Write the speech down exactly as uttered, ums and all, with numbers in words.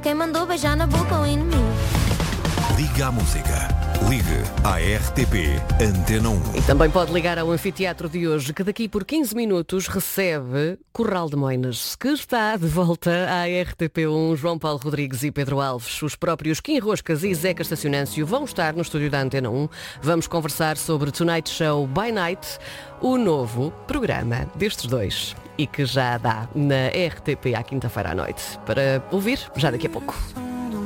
quem mandou beijar na boca o inimigo. Liga à música. Ligue à R T P Antena um. E também pode ligar ao anfiteatro de hoje, que daqui por quinze minutos recebe Corral de Moinas, que está de volta à R T P um. João Paulo Rodrigues e Pedro Alves, os próprios Kim Roscas e Zeca Estacionâncio vão estar no estúdio da Antena um. Vamos conversar sobre Tonight Show by Night, o novo programa destes dois e que já dá na R T P à quinta-feira à noite. Para ouvir, já daqui a pouco.